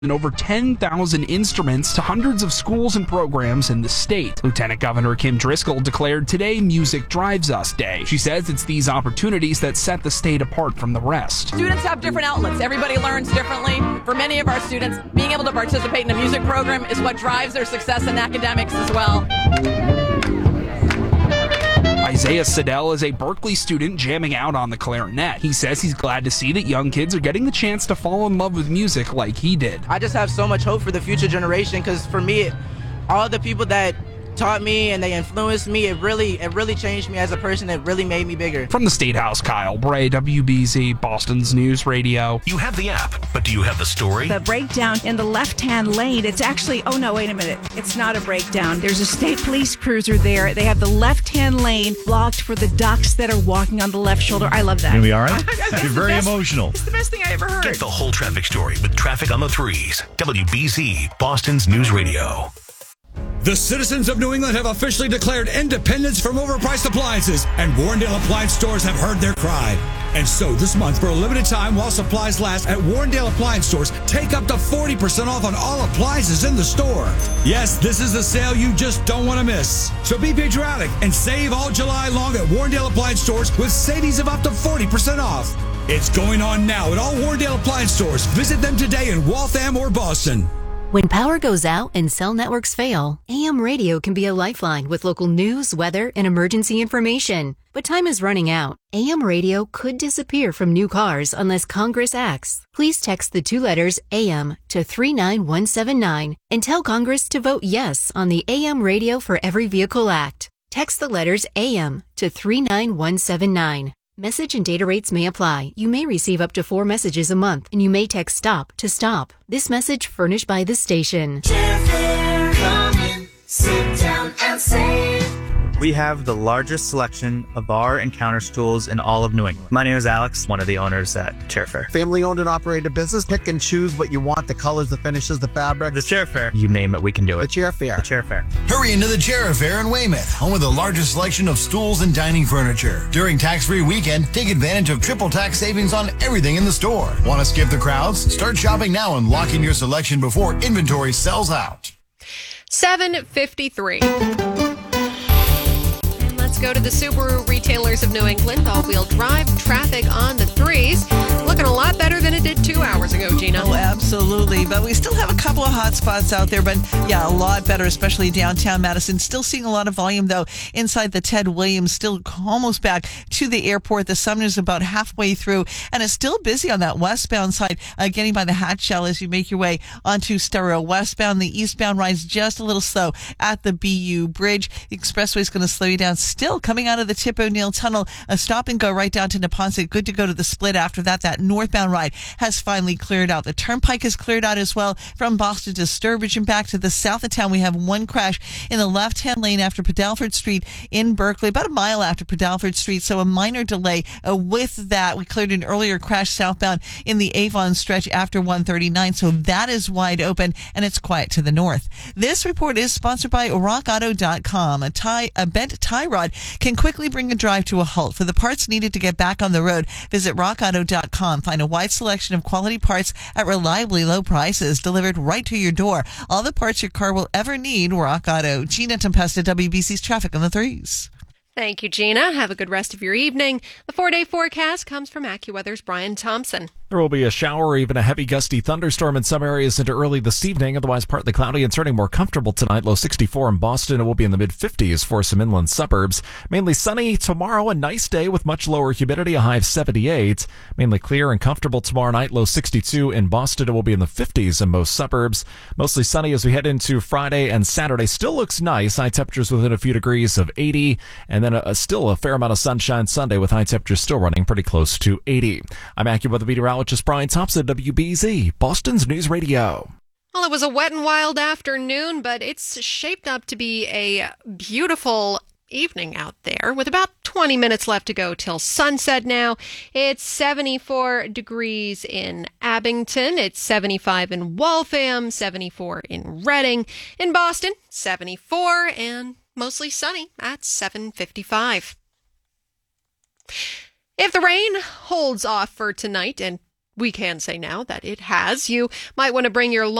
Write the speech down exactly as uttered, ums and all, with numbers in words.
and over ten thousand instruments to hundreds of schools and programs in the state. Lieutenant Governor Kim Driscoll declared today Music Drives Us Day. She says it's these opportunities that set the state apart from the rest. Students have different outlets. Everybody learns differently. For many of our students, being able to participate in a music program is what drives their success in academics as well. Isaiah Siddell is a Berkeley student jamming out on the clarinet. He says he's glad to see that young kids are getting the chance to fall in love with music like he did. I just have so much hope for the future generation because for me, all the people that taught me and they influenced me, it really it really changed me as a person. It really made me bigger. From the State House, Kyle Bray, W B Z, Boston's News Radio. You have the app, but do you have the story? The breakdown in the left-hand lane, it's actually, oh no, wait a minute. It's not a breakdown. There's a state police cruiser there. They have the left-hand lane blocked for the ducks that are walking on the left shoulder. I love that. You'll be all right? You're very best, emotional. It's the best thing I ever heard. Get the whole traffic story with Traffic on the Threes. W B Z, Boston's News Radio. The citizens of New England have officially declared independence from overpriced appliances, and Warrendale Appliance Stores have heard their cry. And so this month, for a limited time while supplies last at Warrendale Appliance Stores, take up to forty percent off on all appliances in the store. Yes, this is the sale you just don't want to miss. So be patriotic and save all July long at Warrendale Appliance Stores with savings of up to forty percent off. It's going on now at all Warrendale Appliance Stores. Visit them today in Waltham or Boston. When power goes out and cell networks fail, A M radio can be a lifeline with local news, weather, and emergency information. But time is running out. A M radio could disappear from new cars unless Congress acts. Please text the two letters A M to three nine one seven nine and tell Congress to vote yes on the A M Radio for Every Vehicle Act. Text the letters A M to three nine one seven nine. Message and data rates may apply. You may receive up to four messages a month, and you may text STOP to STOP. This message furnished by the station. Come in, sit down and save. We have the largest selection of bar and counter stools in all of New England. My name is Alex, one of the owners at Chair Fair. Family owned and operated business. Pick and choose what you want, the colors, the finishes, the fabric. The Chair Fair. You name it, we can do it. The Chair Fair. The Chair Fair. Hurry into the Chair Fair in Weymouth, home of the largest selection of stools and dining furniture. During tax-free weekend, take advantage of triple tax savings on everything in the store. Want to skip the crowds? Start shopping now and lock in your selection before inventory sells out. seven fifty-three. Let's go to the Subaru retailers of New England. All-wheel drive traffic on the threes. Looking a lot better than it did two hours ago, Gina. Oh, absolutely. But we still have a couple of hot spots out there. But yeah, a lot better, especially downtown Madison. Still seeing a lot of volume, though, inside the Ted Williams. Still almost back to the airport. The Sumner's about halfway through. And it's still busy on that westbound side, uh, getting by the Hatchell as you make your way onto Stereo westbound. The eastbound ride's just a little slow at the B U Bridge. The expressway's going to slow you down. Still coming out of the Tip O'Neill Tunnel, a stop and go right down to Neponset. Good to go to the split after that. That northbound ride has finally cleared out. The Turnpike is cleared out as well from Boston to Sturbridge and back to the south of town. We have one crash in the left-hand lane after Pedalford Street in Berkeley, about a mile after Pedalford Street, so a minor delay. Uh, with that, we cleared an earlier crash southbound in the Avon stretch after one thirty-nine, so that is wide open and it's quiet to the north. This report is sponsored by rock auto dot com. A, tie, a bent tie rod can quickly bring a drive to a halt. For the parts needed to get back on the road, visit rock auto dot com. Find a wide selection of quality parts at reliably low prices delivered right to your door. All the parts your car will ever need. Rock Auto. Gina Tempesta, W B C's Traffic on the Threes. Thank you, Gina. Have a good rest of your evening. The four-day forecast comes from AccuWeather's Brian Thompson. There will be a shower or even a heavy gusty thunderstorm in some areas into early this evening. Otherwise, partly cloudy and turning more comfortable tonight. Low sixty-four in Boston. It will be in the mid-fifties for some inland suburbs. Mainly sunny tomorrow. A nice day with much lower humidity. A high of seventy-eight. Mainly clear and comfortable tomorrow night. Low sixty-two in Boston. It will be in the fifties in most suburbs. Mostly sunny as we head into Friday and Saturday. Still looks nice. High temperatures within a few degrees of eighty. And then a, a, still a fair amount of sunshine Sunday with high temperatures still running pretty close to eighty. I'm AccuWeather meteorologist Brian Thompson, W B Z, Boston's News Radio. Well, it was a wet and wild afternoon, but it's shaped up to be a beautiful evening out there with about twenty minutes left to go till sunset now. It's seventy-four degrees in Abington. It's seventy-five in Waltham, seventy-four in Reading. In Boston, seventy-four and mostly sunny at seven fifty-five. If the rain holds off for tonight and we can say now that it has. You might want to bring your